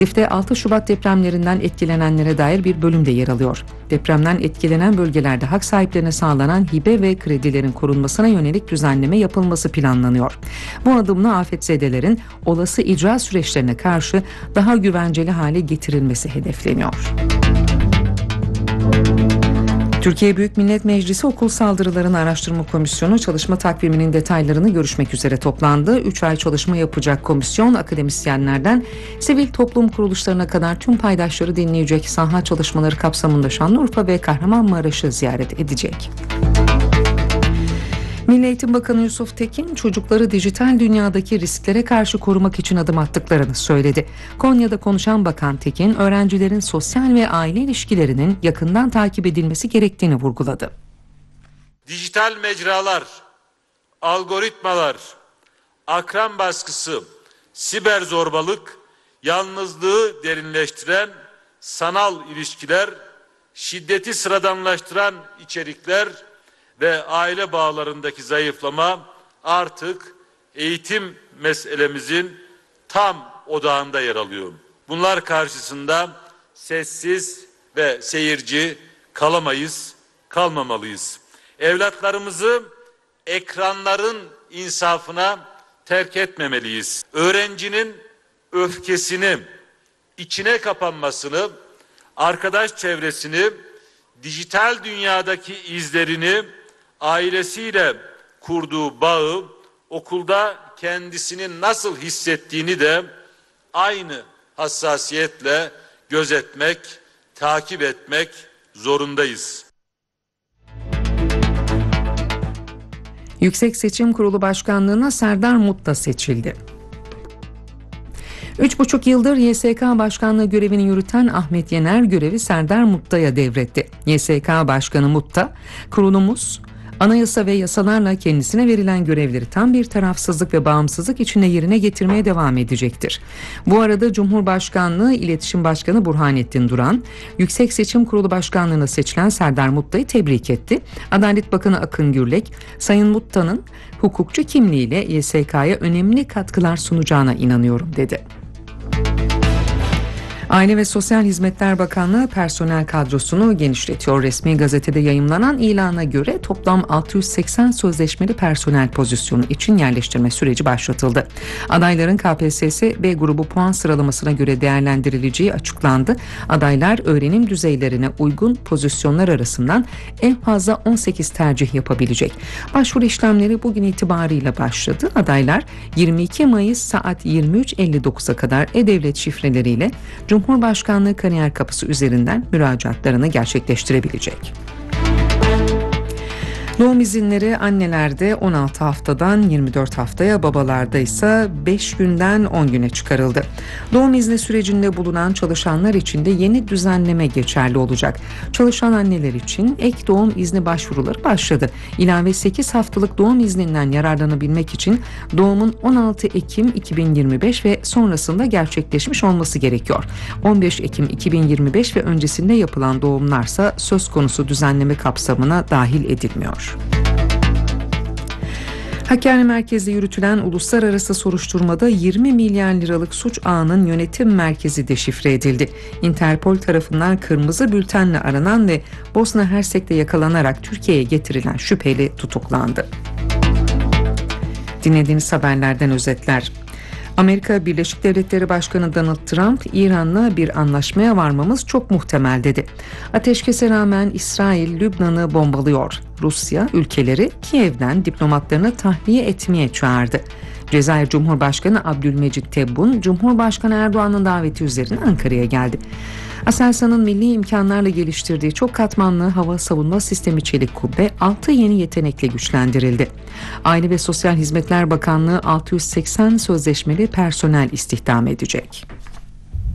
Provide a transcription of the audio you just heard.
Hedefte 6 Şubat depremlerinden etkilenenlere dair bir bölüm de yer alıyor. Depremden etkilenen bölgelerde hak sahiplerine sağlanan hibe ve kredilerin korunmasına yönelik düzenleme yapılması planlanıyor. Bu adımla afetzedelerin olası icra süreçlerine karşı daha güvenceli hale getirilmesi hedefleniyor. Türkiye Büyük Millet Meclisi Okul Saldırılarını Araştırma Komisyonu çalışma takviminin detaylarını görüşmek üzere toplandı. 3 ay çalışma yapacak komisyon akademisyenlerden sivil toplum kuruluşlarına kadar tüm paydaşları dinleyecek, saha çalışmaları kapsamında Şanlıurfa ve Kahramanmaraş'ı ziyaret edecek. Milli Eğitim Bakanı Yusuf Tekin, çocukları dijital dünyadaki risklere karşı korumak için adım attıklarını söyledi. Konya'da konuşan Bakan Tekin, öğrencilerin sosyal ve aile ilişkilerinin yakından takip edilmesi gerektiğini vurguladı. Dijital mecralar, algoritmalar, akran baskısı, siber zorbalık, yalnızlığı derinleştiren sanal ilişkiler, şiddeti sıradanlaştıran içerikler ve aile bağlarındaki zayıflama artık eğitim meselemizin tam odağında yer alıyor. Bunlar karşısında sessiz ve seyirci kalamayız, kalmamalıyız. Evlatlarımızı ekranların insafına terk etmemeliyiz. Öğrencinin öfkesini, içine kapanmasını, arkadaş çevresini, dijital dünyadaki izlerini, ailesiyle kurduğu bağı, okulda kendisini nasıl hissettiğini de aynı hassasiyetle gözetmek, takip etmek zorundayız. Yüksek Seçim Kurulu Başkanlığı'na Serdar Mutta seçildi. 3,5 yıldır YSK Başkanlığı görevini yürüten Ahmet Yener görevi Serdar Mutta'ya devretti. YSK Başkanı Mutta, kurulumuz anayasa ve yasalarla kendisine verilen görevleri tam bir tarafsızlık ve bağımsızlık içinde yerine getirmeye devam edecektir. Bu arada Cumhurbaşkanlığı İletişim Başkanı Burhanettin Duran, Yüksek Seçim Kurulu Başkanlığı'na seçilen Serdar Mutta'yı tebrik etti. Adalet Bakanı Akın Gürlek, Sayın Mutta'nın hukukçu kimliğiyle YSK'ya önemli katkılar sunacağına inanıyorum dedi. Aile ve Sosyal Hizmetler Bakanlığı personel kadrosunu genişletiyor. Resmi gazetede yayımlanan ilana göre toplam 680 sözleşmeli personel pozisyonu için yerleştirme süreci başlatıldı. Adayların KPSS B grubu puan sıralamasına göre değerlendirileceği açıklandı. Adaylar öğrenim düzeylerine uygun pozisyonlar arasından en fazla 18 tercih yapabilecek. Başvuru işlemleri bugün itibarıyla başladı. Adaylar 22 Mayıs saat 23.59'a kadar e-devlet şifreleriyle Cumhurbaşkanlığı kariyer kapısı üzerinden müracaatlarını gerçekleştirebilecek. Doğum izinleri annelerde 16 haftadan 24 haftaya, babalarda ise 5 günden 10 güne çıkarıldı. Doğum izni sürecinde bulunan çalışanlar için de yeni düzenleme geçerli olacak. Çalışan anneler için ek doğum izni başvuruları başladı. İlave 8 haftalık doğum izninden yararlanabilmek için doğumun 16 Ekim 2025 ve sonrasında gerçekleşmiş olması gerekiyor. 15 Ekim 2025 ve öncesinde yapılan doğumlarsa söz konusu düzenleme kapsamına dahil edilmiyor. Hakkari merkezli yürütülen uluslararası soruşturmada 20 milyar liralık suç ağının yönetim merkezi deşifre edildi. Interpol tarafından kırmızı bültenle aranan ve Bosna Hersek'te yakalanarak Türkiye'ye getirilen şüpheli tutuklandı. Dinlediğiniz haberlerden özetler. Amerika Birleşik Devletleri Başkanı Donald Trump, İran'la bir anlaşmaya varmamız çok muhtemel dedi. Ateşkese rağmen İsrail, Lübnan'ı bombalıyor. Rusya, ülkeleri Kiev'den diplomatlarını tahliye etmeye çağırdı. Cezayir Cumhurbaşkanı Abdülmecit Tebboun, Cumhurbaşkanı Erdoğan'ın daveti üzerine Ankara'ya geldi. Aselsan'ın milli imkanlarla geliştirdiği çok katmanlı hava savunma sistemi Çelik Kubbe 6 yeni yetenekle güçlendirildi. Aile ve Sosyal Hizmetler Bakanlığı 680 sözleşmeli personel istihdam edecek.